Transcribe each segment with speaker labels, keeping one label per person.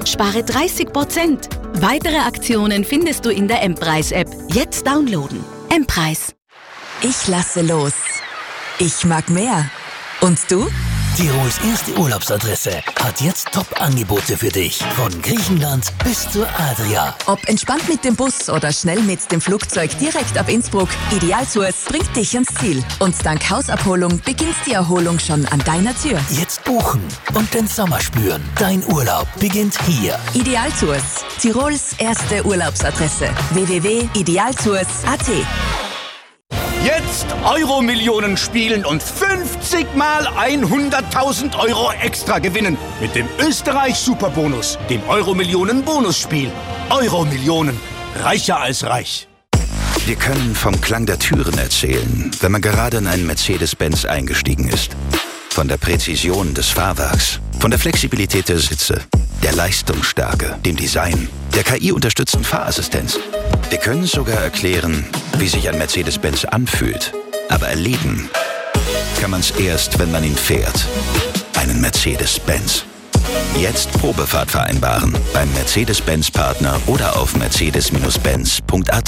Speaker 1: Spare 30%. Weitere Aktionen findest du in der M-Preis-App. Jetzt downloaden. M-Preis.
Speaker 2: Ich lasse los. Ich mag mehr. Und du?
Speaker 3: Tirols erste Urlaubsadresse hat jetzt Top-Angebote für dich. Von Griechenland bis zur Adria.
Speaker 2: Ob entspannt mit dem Bus oder schnell mit dem Flugzeug direkt ab Innsbruck, Idealtours bringt dich ans Ziel. Und dank Hausabholung beginnt die Erholung schon an deiner Tür.
Speaker 3: Jetzt buchen und den Sommer spüren. Dein Urlaub beginnt hier.
Speaker 2: Idealtours, Tirols erste Urlaubsadresse. www.idealtours.at.
Speaker 4: Jetzt Euro-Millionen spielen und 50 mal 100.000 Euro extra gewinnen. Mit dem Österreich-Superbonus, dem Euro-Millionen-Bonusspiel. Euro-Millionen. Reicher als reich.
Speaker 5: Wir können vom Klang der Türen erzählen, wenn man gerade in einen Mercedes-Benz eingestiegen ist. Von der Präzision des Fahrwerks, von der Flexibilität der Sitze, der Leistungsstärke, dem Design, der KI-unterstützten Fahrassistenz. Wir können sogar erklären, wie sich ein Mercedes-Benz anfühlt. Aber erleben kann man es erst, wenn man ihn fährt. Einen Mercedes-Benz. Jetzt Probefahrt vereinbaren beim Mercedes-Benz-Partner oder auf mercedes-benz.at.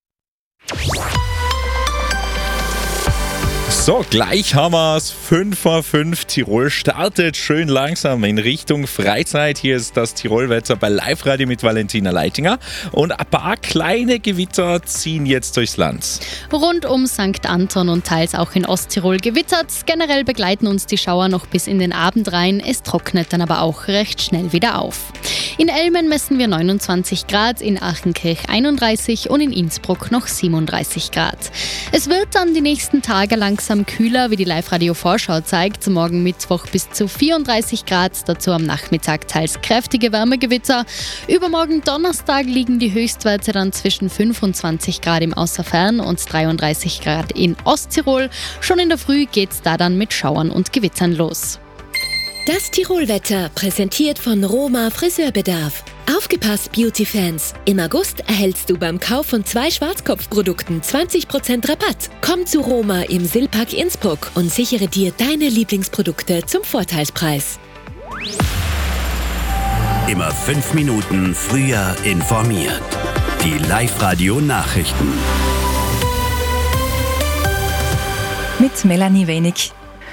Speaker 6: So, gleich haben wir es. 5:05 Tirol startet schön langsam in Richtung Freizeit. Hier ist das Tirolwetter bei Live-Radio mit Valentina Leitinger. Und ein paar kleine Gewitter ziehen jetzt durchs Land.
Speaker 7: Rund um St. Anton und teils auch in Osttirol gewittert. Generell begleiten uns die Schauer noch bis in den Abend rein. Es trocknet dann aber auch recht schnell wieder auf. In Elmen messen wir 29 Grad, in Achenkirch 31 und in Innsbruck noch 37 Grad. Es wird dann die nächsten Tage langsam kühler, wie die Live-Radio-Vorschau zeigt. Morgen Mittwoch bis zu 34 Grad, dazu am Nachmittag teils kräftige Wärmegewitter. Übermorgen Donnerstag liegen die Höchstwerte dann zwischen 25 Grad im Außerfern und 33 Grad in Osttirol. Schon in der Früh geht's da dann mit Schauern und Gewittern los.
Speaker 8: Das Tirolwetter präsentiert von Roma Friseurbedarf. Aufgepasst, Beauty-Fans! Im August erhältst du beim Kauf von 2 Schwarzkopfprodukten 20% Rabatt. Komm zu Roma im Silpark Innsbruck und sichere dir deine Lieblingsprodukte zum Vorteilspreis.
Speaker 9: Immer 5 Minuten früher informiert. Die Live-Radio-Nachrichten.
Speaker 10: Mit Melanie Wenig.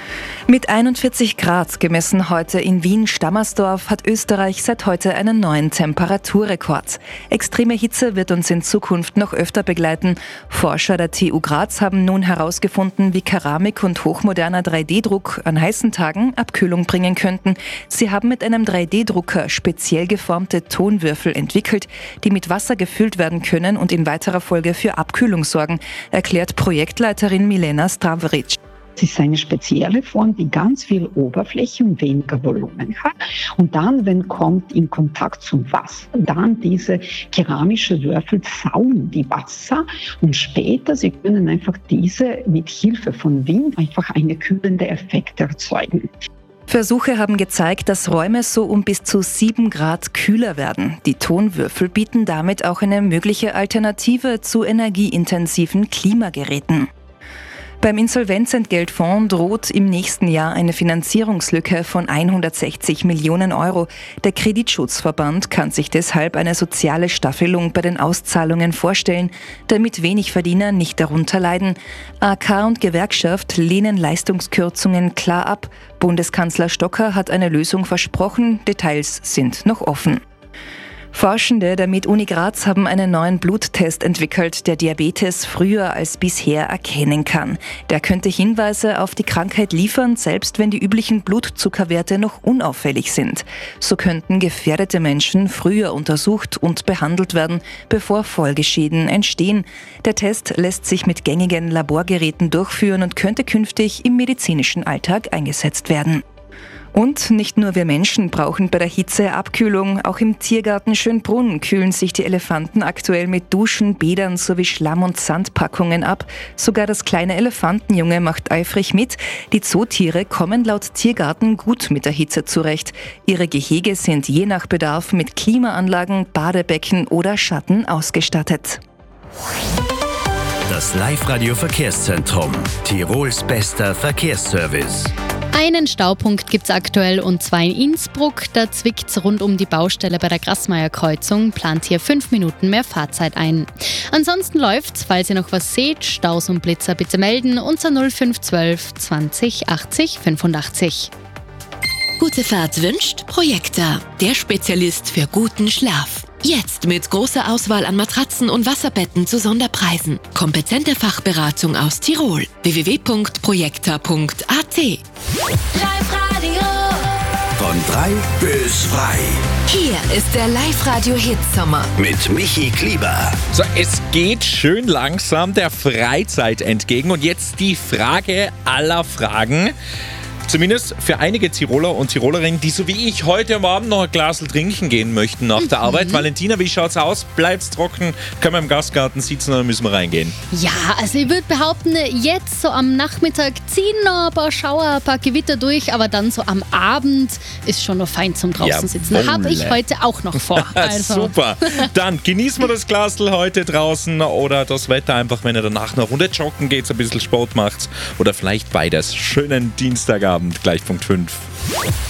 Speaker 10: Mit 41 Grad gemessen heute in Wien-Stammersdorf hat Österreich seit heute einen neuen Temperaturrekord. Extreme Hitze wird uns in Zukunft noch öfter begleiten. Forscher der TU Graz haben nun herausgefunden, wie Keramik und hochmoderner 3D-Druck an heißen Tagen Abkühlung bringen könnten. Sie haben mit einem 3D-Drucker speziell geformte Tonwürfel entwickelt, die mit Wasser gefüllt werden können und in weiterer Folge für Abkühlung sorgen, erklärt Projektleiterin Milena Straveric.
Speaker 11: Es ist eine spezielle Form, die ganz viel Oberfläche und weniger Volumen hat. Und dann, wenn kommt in Kontakt zum Wasser, dann diese keramische Würfel saugen die Wasser und später, sie können einfach diese mit Hilfe von Wind einfach eine kühlende Effekt erzeugen.
Speaker 10: Versuche haben gezeigt, dass Räume so um bis zu 7 Grad kühler werden. Die Tonwürfel bieten damit auch eine mögliche Alternative zu energieintensiven Klimageräten. Beim Insolvenzentgeltfonds droht im nächsten Jahr eine Finanzierungslücke von 160 Millionen Euro. Der Kreditschutzverband kann sich deshalb eine soziale Staffelung bei den Auszahlungen vorstellen, damit Wenigverdiener nicht darunter leiden. AK und Gewerkschaft lehnen Leistungskürzungen klar ab. Bundeskanzler Stocker hat eine Lösung versprochen, Details sind noch offen. Forschende der Med-Uni Graz haben einen neuen Bluttest entwickelt, der Diabetes früher als bisher erkennen kann. Der könnte Hinweise auf die Krankheit liefern, selbst wenn die üblichen Blutzuckerwerte noch unauffällig sind. So könnten gefährdete Menschen früher untersucht und behandelt werden, bevor Folgeschäden entstehen. Der Test lässt sich mit gängigen Laborgeräten durchführen und könnte künftig im medizinischen Alltag eingesetzt werden. Und nicht nur wir Menschen brauchen bei der Hitze Abkühlung. Auch im Tiergarten Schönbrunn kühlen sich die Elefanten aktuell mit Duschen, Bädern sowie Schlamm- und Sandpackungen ab. Sogar das kleine Elefantenjunge macht eifrig mit. Die Zootiere kommen laut Tiergarten gut mit der Hitze zurecht. Ihre Gehege sind je nach Bedarf mit Klimaanlagen, Badebecken oder Schatten ausgestattet.
Speaker 9: Das Live-Radio Verkehrszentrum. Tirols bester Verkehrsservice.
Speaker 7: Einen Staupunkt gibt es aktuell und zwar in Innsbruck. Da zwickt's rund um die Baustelle bei der Grassmeier-Kreuzung. Plant hier 5 Minuten mehr Fahrzeit ein. Ansonsten läuft's, falls ihr noch was seht, Staus und Blitzer bitte melden unter 0512 20 80 85.
Speaker 8: Gute Fahrt wünscht Projekta, der Spezialist für guten Schlaf. Jetzt mit großer Auswahl an Matratzen und Wasserbetten zu Sonderpreisen. Kompetente Fachberatung aus Tirol. www.projekta.at.
Speaker 2: Live-Radio.
Speaker 9: Von 3 bis frei.
Speaker 2: Hier ist der Live-Radio-Hitsommer.
Speaker 9: Mit Michi Klieber.
Speaker 6: So, es geht schön langsam der Freizeit entgegen. Und jetzt die Frage aller Fragen. Zumindest für einige Tiroler und Tirolerinnen, die so wie ich heute am Abend noch ein Glas trinken gehen möchten nach der Arbeit. Valentina, wie schaut's aus? Bleibt's trocken? Können wir im Gastgarten sitzen oder müssen wir reingehen?
Speaker 7: Ja, also ich würde behaupten, jetzt so am Nachmittag ziehen noch ein paar Schauer, ein paar Gewitter durch, aber dann so am Abend ist schon noch fein zum draußen sitzen. Habe ich heute auch noch vor. Also.
Speaker 6: Super. Dann genießen wir das Glasl heute draußen oder das Wetter einfach, wenn ihr danach noch runter joggen geht, ein bisschen Sport macht oder vielleicht beides. Schönen Dienstagabend, gleich Punkt 5.